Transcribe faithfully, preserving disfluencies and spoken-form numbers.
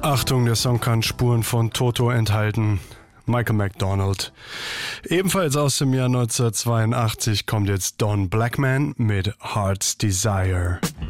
Achtung, der Song kann Spuren von Toto enthalten. Michael McDonald. Ebenfalls aus dem Jahr neunzehnhundertzweiundachtzig kommt jetzt Don Blackman mit Heart's Desire.